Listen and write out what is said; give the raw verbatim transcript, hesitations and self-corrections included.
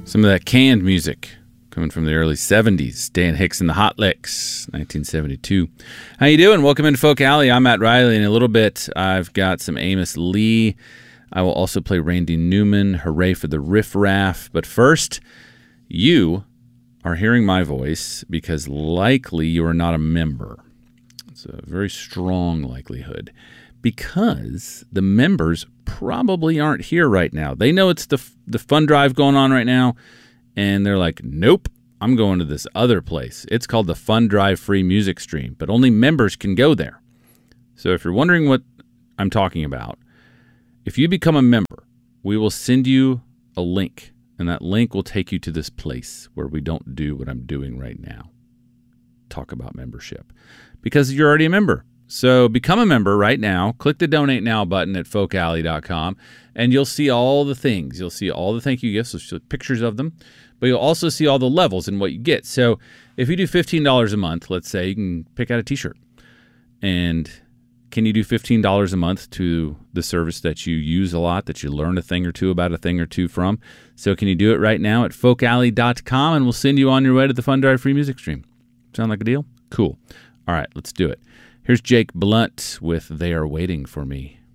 Some of that canned music coming from the early seventies. Dan Hicks and the Hot Licks, nineteen seventy-two. How you doing? Welcome into Folk Alley. I'm Matt Riley. In a little bit, I've got some Amos Lee. I will also play Randy Newman. Hooray for the Riff Raff. But first, you are hearing my voice because likely you are not a member. It's a very strong likelihood because the members probably aren't here right now. They know it's the the fund drive going on right now, and they're like, nope, I'm going to this other place. It's called the Fund Drive Free Music Stream, but only members can go there. So if you're wondering what I'm talking about, if you become a member, we will send you a link, and that link will take you to this place where we don't do what I'm doing right now. Talk about membership. Because you're already a member. So become a member right now. Click the Donate Now button at folk alley dot com, and you'll see all the things. You'll see all the thank you gifts, so pictures of them, but you'll also see all the levels and what you get. So if you do fifteen dollars a month, let's say, you can pick out a t-shirt. And can you do fifteen dollars a month to the service that you use a lot, that you learn a thing or two about a thing or two from? So can you do it right now at folk alley dot com, and we'll send you on your way to the Fund Drive Free Music Stream. Sound like a deal? Cool. All right, let's do it. Here's Jake Blunt with They Are Waiting for Me.